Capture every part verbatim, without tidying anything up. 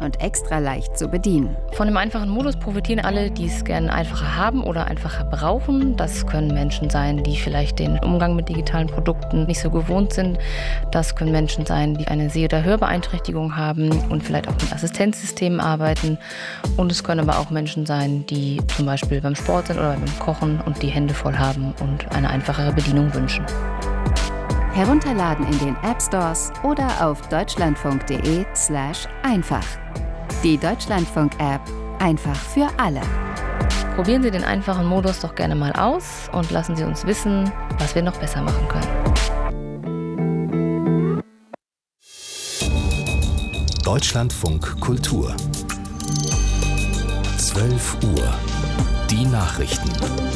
und extra leicht zu bedienen. Von dem einfachen Modus profitieren alle, die es gerne einfacher haben oder einfacher brauchen. Das können Menschen sein, die vielleicht den Umgang mit digitalen Produkten nicht so gewohnt sind. Das können Menschen sein, die eine Seh- oder Hörbeeinträchtigung haben und vielleicht auch mit Assistenzsystemen arbeiten. Und es können aber auch Menschen sein, die zum Beispiel beim Sport sind oder beim Kochen und die Hände voll haben und eine einfachere Bedienung wünschen. Herunterladen in den App Stores oder auf deutschlandfunk.de slash einfach. Die Deutschlandfunk-App einfach für alle. Probieren Sie den einfachen Modus doch gerne mal aus und lassen Sie uns wissen, was wir noch besser machen können. Deutschlandfunk Kultur. zwölf Uhr. Die Nachrichten.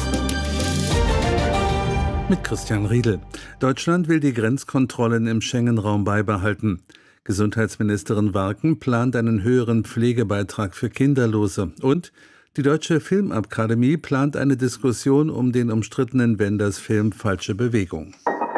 Mit Christian Riedel. Deutschland will die Grenzkontrollen im Schengen-Raum beibehalten. Gesundheitsministerin Warken plant einen höheren Pflegebeitrag für Kinderlose. Und die Deutsche Filmakademie plant eine Diskussion um den umstrittenen Wenders-Film Falsche Bewegung.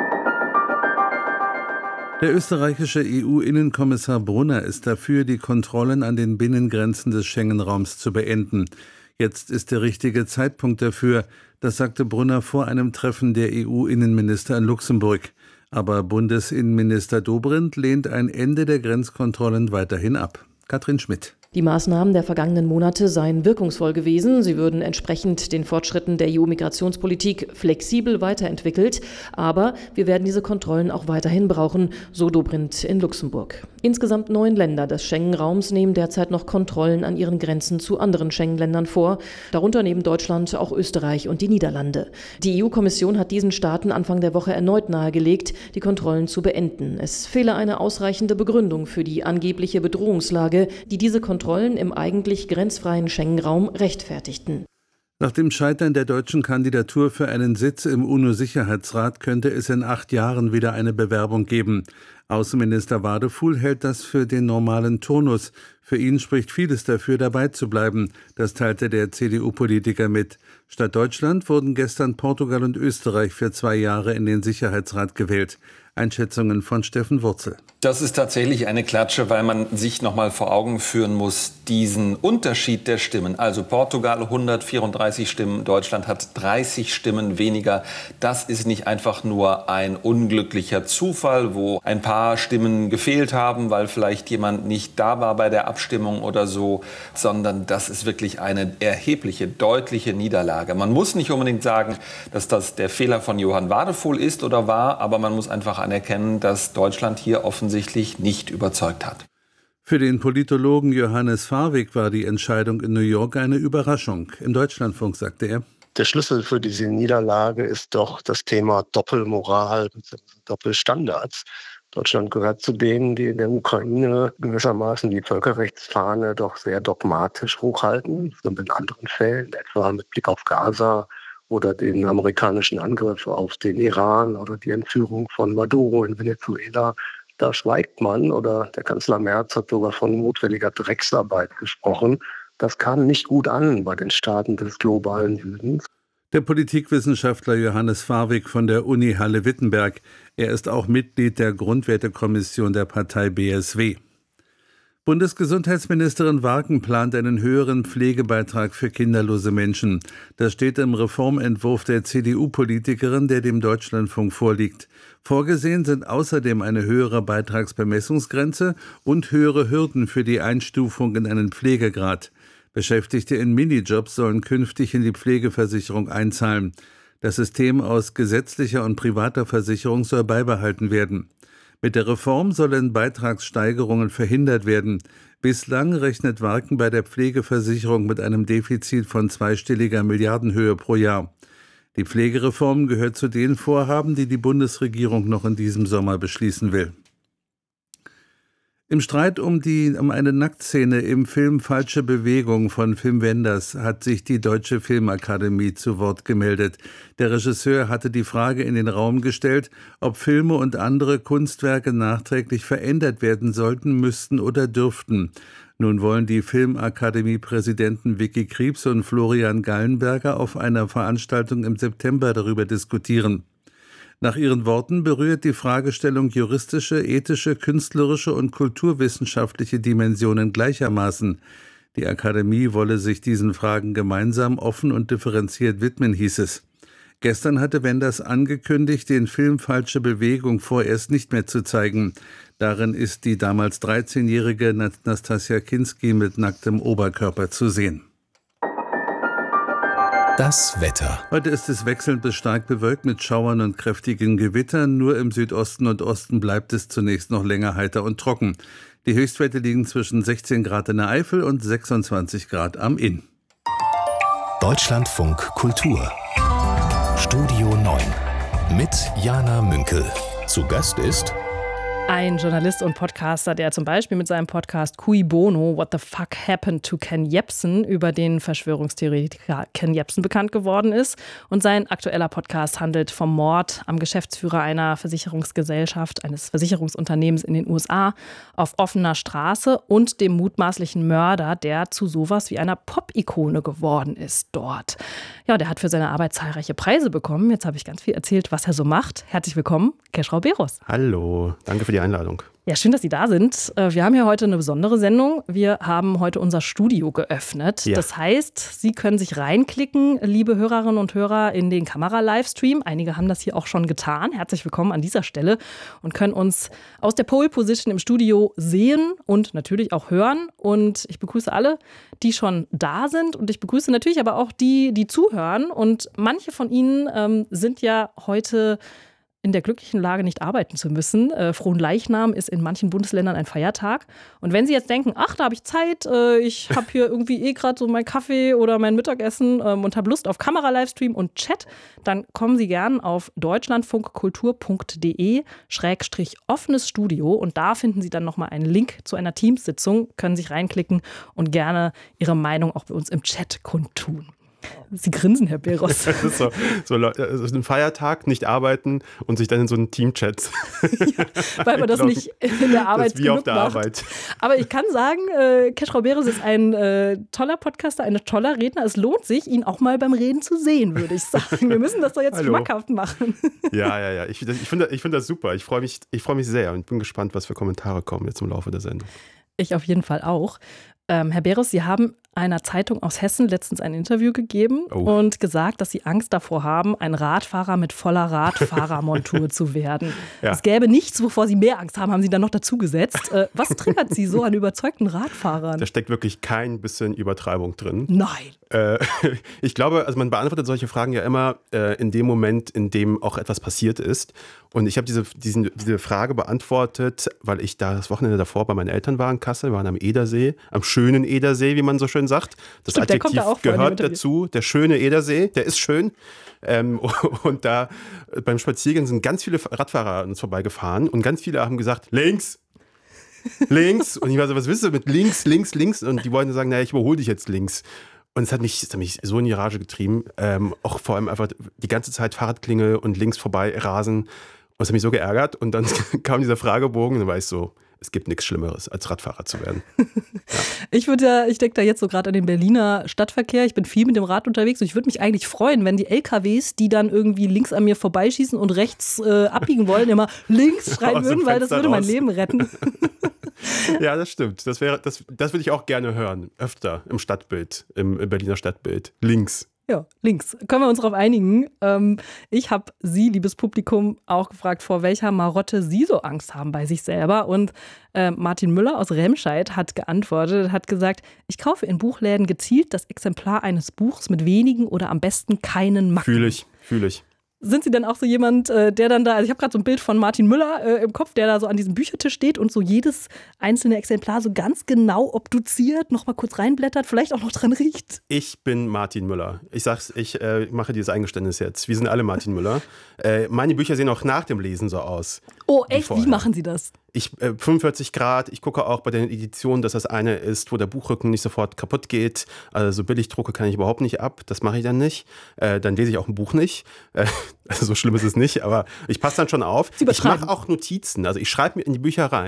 Der österreichische E U-Innenkommissar Brunner ist dafür, die Kontrollen an den Binnengrenzen des Schengen-Raums zu beenden. Jetzt ist der richtige Zeitpunkt dafür, das sagte Brunner vor einem Treffen der E U-Innenminister in Luxemburg. Aber Bundesinnenminister Dobrindt lehnt ein Ende der Grenzkontrollen weiterhin ab. Katrin Schmidt. Die Maßnahmen der vergangenen Monate seien wirkungsvoll gewesen. Sie würden entsprechend den Fortschritten der E U-Migrationspolitik flexibel weiterentwickelt. Aber wir werden diese Kontrollen auch weiterhin brauchen, so Dobrindt in Luxemburg. Insgesamt neun Länder des Schengen-Raums nehmen derzeit noch Kontrollen an ihren Grenzen zu anderen Schengen-Ländern vor. Darunter neben Deutschland auch Österreich und die Niederlande. Die E U-Kommission hat diesen Staaten Anfang der Woche erneut nahegelegt, die Kontrollen zu beenden. Es fehle eine ausreichende Begründung für die angebliche Bedrohungslage, die diese Kontrollen Kontrollen im eigentlich grenzfreien Schengen-Raum rechtfertigten. Nach dem Scheitern der deutschen Kandidatur für einen Sitz im UNO-Sicherheitsrat könnte es in acht Jahren wieder eine Bewerbung geben. Außenminister Wadefuhl hält das für den normalen Turnus. Für ihn spricht vieles dafür, dabei zu bleiben. Das teilte der C D U-Politiker mit. Statt Deutschland wurden gestern Portugal und Österreich für zwei Jahre in den Sicherheitsrat gewählt. Einschätzungen von Steffen Wurzel. Das ist tatsächlich eine Klatsche, weil man sich noch mal vor Augen führen muss, diesen Unterschied der Stimmen. Also Portugal hundertvierunddreißig Stimmen, Deutschland hat dreißig Stimmen weniger. Das ist nicht einfach nur ein unglücklicher Zufall, wo ein paar Stimmen gefehlt haben, weil vielleicht jemand nicht da war bei der Abstimmung oder so, sondern das ist wirklich eine erhebliche, deutliche Niederlage. Man muss nicht unbedingt sagen, dass das der Fehler von Johann Wadefuhl ist oder war, aber man muss einfach anerkennen, dass Deutschland hier offensichtlich nicht überzeugt hat. Für den Politologen Johannes Farwig war die Entscheidung in New York eine Überraschung. Im Deutschlandfunk sagte er: Der Schlüssel für diese Niederlage ist doch das Thema Doppelmoral, Doppelstandards. Deutschland gehört zu denen, die in der Ukraine gewissermaßen die Völkerrechtsfahne doch sehr dogmatisch hochhalten. Und in anderen Fällen, etwa mit Blick auf Gaza oder den amerikanischen Angriff auf den Iran oder die Entführung von Maduro in Venezuela, da schweigt man, oder der Kanzler Merz hat sogar von notwendiger Drecksarbeit gesprochen. Das kam nicht gut an bei den Staaten des globalen Südens. Der Politikwissenschaftler Johannes Farwig von der Uni Halle-Wittenberg. Er ist auch Mitglied der Grundwertekommission der Partei B S W. Bundesgesundheitsministerin Warken plant einen höheren Pflegebeitrag für kinderlose Menschen. Das steht im Reformentwurf der C D U-Politikerin, der dem Deutschlandfunk vorliegt. Vorgesehen sind außerdem eine höhere Beitragsbemessungsgrenze und höhere Hürden für die Einstufung in einen Pflegegrad. Beschäftigte in Minijobs sollen künftig in die Pflegeversicherung einzahlen. Das System aus gesetzlicher und privater Versicherung soll beibehalten werden. Mit der Reform sollen Beitragssteigerungen verhindert werden. Bislang rechnet Warken bei der Pflegeversicherung mit einem Defizit von zweistelliger Milliardenhöhe pro Jahr. Die Pflegereform gehört zu den Vorhaben, die die Bundesregierung noch in diesem Sommer beschließen will. Im Streit um, die, um eine Nacktszene im Film Falsche Bewegung von Wim Wenders hat sich die Deutsche Filmakademie zu Wort gemeldet. Der Regisseur hatte die Frage in den Raum gestellt, ob Filme und andere Kunstwerke nachträglich verändert werden sollten, müssten oder dürften. Nun wollen die Filmakademie-Präsidenten Vicky Kriebs und Florian Gallenberger auf einer Veranstaltung im September darüber diskutieren. Nach ihren Worten berührt die Fragestellung juristische, ethische, künstlerische und kulturwissenschaftliche Dimensionen gleichermaßen. Die Akademie wolle sich diesen Fragen gemeinsam, offen und differenziert widmen, hieß es. Gestern hatte Wenders angekündigt, den Film Falsche Bewegung vorerst nicht mehr zu zeigen. Darin ist die damals dreizehnjährige Nastassja Kinski mit nacktem Oberkörper zu sehen. Das Wetter. Heute ist es wechselnd bis stark bewölkt mit Schauern und kräftigen Gewittern. Nur im Südosten und Osten bleibt es zunächst noch länger heiter und trocken. Die Höchstwerte liegen zwischen sechzehn Grad in der Eifel und sechsundzwanzig Grad am Inn. Deutschlandfunk Kultur. Studio neun mit Jana Münkel. Zu Gast ist ein Journalist und Podcaster, der zum Beispiel mit seinem Podcast Cui Bono, What the Fuck Happened to Ken Jebsen, über den Verschwörungstheoretiker Ken Jebsen bekannt geworden ist. Und sein aktueller Podcast handelt vom Mord am Geschäftsführer einer Versicherungsgesellschaft, eines Versicherungsunternehmens in den U S A, auf offener Straße und dem mutmaßlichen Mörder, der zu sowas wie einer Pop-Ikone geworden ist dort. Ja, der hat für seine Arbeit zahlreiche Preise bekommen. Jetzt habe ich ganz viel erzählt, was er so macht. Herzlich willkommen, Keschrau Beros. Hallo, danke für die Einladung. Ja, schön, dass Sie da sind. Wir haben ja heute eine besondere Sendung. Wir haben heute unser Studio geöffnet. Ja. Das heißt, Sie können sich reinklicken, liebe Hörerinnen und Hörer, in den Kamera-Livestream. Einige haben das hier auch schon getan. Herzlich willkommen an dieser Stelle und können uns aus der Pole Position im Studio sehen und natürlich auch hören. Und ich begrüße alle, die schon da sind. Und ich begrüße natürlich aber auch die, die zuhören. Und manche von Ihnen ähm, sind ja heute in der glücklichen Lage, nicht arbeiten zu müssen. Äh, Fronleichnam ist in manchen Bundesländern ein Feiertag. Und wenn Sie jetzt denken, ach, da habe ich Zeit, äh, ich habe hier irgendwie eh gerade so meinen Kaffee oder mein Mittagessen ähm, und habe Lust auf Kamera-Livestream und Chat, dann kommen Sie gern auf deutschlandfunkkultur.de schrägstrich offenes Studio und da finden Sie dann nochmal einen Link zu einer Teamsitzung, können sich reinklicken und gerne Ihre Meinung auch bei uns im Chat kundtun. Sie grinsen, Herr Beros. Das ist so, so also ein Feiertag, nicht arbeiten und sich dann in so einen Teamchat. Ja, weil man das nicht in der Arbeit das wie auf der macht. Arbeit. Aber ich kann sagen, äh, Keschrau Beros ist ein äh, toller Podcaster, ein toller Redner. Es lohnt sich, ihn auch mal beim Reden zu sehen, würde ich sagen. Wir müssen das doch jetzt Hallo. schmackhaft machen. Ja, ja, ja. Ich, ich finde ich find das super. Ich freue mich, ich freu mich sehr und bin gespannt, was für Kommentare kommen jetzt im Laufe der Sendung. Ich auf jeden Fall auch. Ähm, Herr Beros, Sie haben einer Zeitung aus Hessen letztens ein Interview gegeben oh. und gesagt, dass Sie Angst davor haben, ein Radfahrer mit voller Radfahrermontur zu werden. Ja. Es gäbe nichts, wovor Sie mehr Angst haben, haben Sie dann noch dazu gesetzt. Äh, was triggert Sie so an überzeugten Radfahrern? Da steckt wirklich kein bisschen Übertreibung drin. Nein. Äh, ich glaube, also man beantwortet solche Fragen ja immer äh, in dem Moment, in dem auch etwas passiert ist. Und ich habe diese, diesen, diese Frage beantwortet, weil ich da das Wochenende davor bei meinen Eltern war in Kassel, waren am Edersee, am schönen Edersee, wie man so schön sagt. Das Stimmt, Adjektiv da gehört dazu, der schöne Edersee, der ist schön. Ähm, und da beim Spaziergehen sind ganz viele Radfahrer an uns vorbeigefahren und ganz viele haben gesagt, links, links. Und ich war so, was willst du mit links, links, links? Und die wollten sagen, naja, ich überhole dich jetzt links. Und es hat mich, es hat mich so in die Rage getrieben. Ähm, auch vor allem einfach die ganze Zeit Fahrradklingel und links vorbei rasen. Und es hat mich so geärgert. Und dann kam dieser Fragebogen und dann war ich so, es gibt nichts Schlimmeres, als Radfahrer zu werden. Ja. Ich würde ja, ich denke da jetzt so gerade an den Berliner Stadtverkehr. Ich bin viel mit dem Rad unterwegs und ich würde mich eigentlich freuen, wenn die L K Ws, die dann irgendwie links an mir vorbeischießen und rechts äh, abbiegen wollen, immer links schreien würden, weil das würde mein Leben retten. Ja, das stimmt. Das wäre, das, das würde ich auch gerne hören. Öfter im Stadtbild, im, im Berliner Stadtbild. Links. Ja, links. Können wir uns darauf einigen. Ähm, ich habe Sie, liebes Publikum, auch gefragt, vor welcher Marotte Sie so Angst haben bei sich selber. Und äh, Martin Müller aus Remscheid hat geantwortet, hat gesagt, ich kaufe in Buchläden gezielt das Exemplar eines Buchs mit wenigen oder am besten keinen Macken. Fühle ich, fühle ich. Sind Sie denn auch so jemand, der dann da, also ich habe gerade so ein Bild von Martin Müller äh, im Kopf, der da so an diesem Büchertisch steht und so jedes einzelne Exemplar so ganz genau obduziert, nochmal kurz reinblättert, vielleicht auch noch dran riecht? Ich bin Martin Müller. Ich sag's, ich äh, mache dieses Eingeständnis jetzt. Wir sind alle Martin Müller. Äh, meine Bücher sehen auch nach dem Lesen so aus. Oh, echt? Wie machen Sie das? Ich, äh, fünfundvierzig Grad, ich gucke auch bei den Editionen, dass das eine ist, wo der Buchrücken nicht sofort kaputt geht. Also so Billigdrucke kann ich überhaupt nicht ab, das mache ich dann nicht. Äh, dann lese ich auch ein Buch nicht. Äh, also so schlimm ist es nicht, aber ich passe dann schon auf. Ich mache auch Notizen, also ich schreibe mir in die Bücher rein,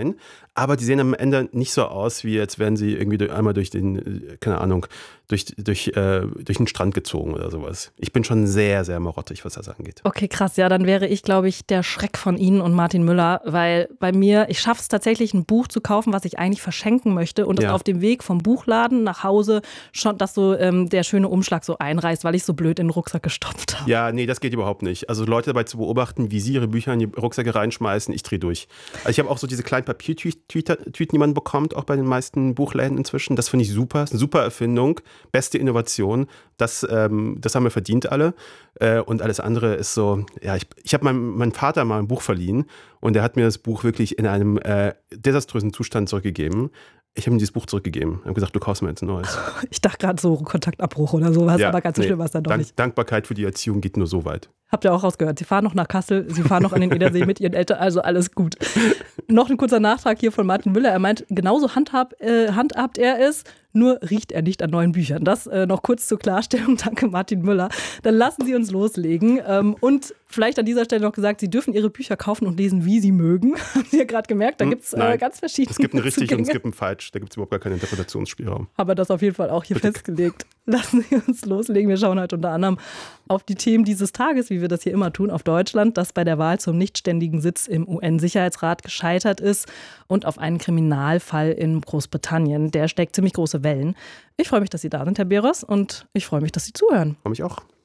aber die sehen am Ende nicht so aus, wie als wären sie irgendwie durch, einmal durch den, keine Ahnung, durch, durch, äh, durch den Strand gezogen oder sowas. Ich bin schon sehr, sehr marottig, was das angeht. Okay, krass. Ja, dann wäre ich, glaube ich, der Schreck von Ihnen und Martin Müller, weil bei mir, ich schaffe es tatsächlich, ein Buch zu kaufen, was ich eigentlich verschenken möchte und das Ja. auf dem Weg vom Buchladen nach Hause schon, dass so ähm, der schöne Umschlag so einreißt, weil ich so blöd in den Rucksack gestopft habe. Ja, nee, das geht überhaupt nicht. Also Leute dabei zu beobachten, wie sie ihre Bücher in die Rucksäcke reinschmeißen, ich drehe durch. Also ich habe auch so diese kleinen Papiertüten, die man bekommt, auch bei den meisten Buchläden inzwischen. Das finde ich super, das ist eine super Erfindung, beste Innovation. Das, ähm, das haben wir verdient alle. Äh, und alles andere ist so, ja, ich, ich habe meinem, meinem Vater mal ein Buch verliehen und der hat mir das Buch wirklich in einem äh, desaströsen Zustand zurückgegeben. Ich habe ihm dieses Buch zurückgegeben. Ich habe gesagt, du kaufst mir jetzt ein neues. Ich dachte gerade so Kontaktabbruch oder sowas, Ja, aber ganz so nee, schlimm war es dann doch Dank, nicht. Dankbarkeit für die Erziehung geht nur so weit. Habt ihr auch rausgehört. Sie fahren noch nach Kassel, Sie fahren noch an den Edersee mit Ihren Eltern, also alles gut. Noch ein kurzer Nachtrag hier von Martin Müller. Er meint, genauso handhab, äh, handhabt er es, nur riecht er nicht an neuen Büchern. Das äh, noch kurz zur Klarstellung. Danke, Martin Müller. Dann lassen Sie uns loslegen. Ähm, und vielleicht an dieser Stelle noch gesagt, Sie dürfen Ihre Bücher kaufen und lesen, wie Sie mögen. Haben Sie ja gerade gemerkt, da gibt es äh, ganz verschiedene Es gibt ein richtig Zugänge. und es gibt ein falsch. Da gibt es überhaupt gar keinen Interpretationsspielraum. Haben wir das auf jeden Fall auch hier Bitte. festgelegt. Lassen Sie uns loslegen. Wir schauen heute unter anderem auf die Themen dieses Tages, wie wir das hier immer tun, auf Deutschland, das bei der Wahl zum nichtständigen Sitz im U N-Sicherheitsrat gescheitert ist und auf einen Kriminalfall in Großbritannien. Der schlägt ziemlich große Wellen. Ich freue mich, dass Sie da sind, Herr Behrens, und ich freue mich, dass Sie zuhören. Freue mich auch.